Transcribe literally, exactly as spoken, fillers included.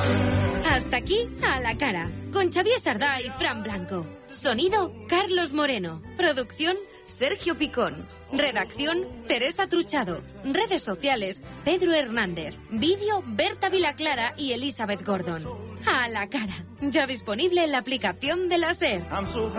Hasta aquí, A la Cara, con Xavier Sardá y Fran Blanco. Sonido, Carlos Moreno. Producción, Sergio Picón. Redacción, Teresa Truchado. Redes sociales, Pedro Hernández. Vídeo, Berta Vilaclara y Elizabeth Gordon. A la Cara, ya disponible en la aplicación de la SER.